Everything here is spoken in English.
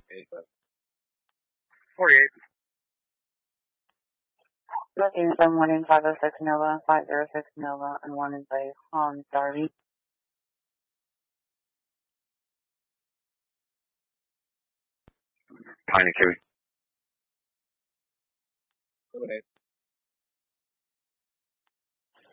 48. Looking someone in 506 Nova, 506 Nova, and one in place on Darby. Pine and Kiwi.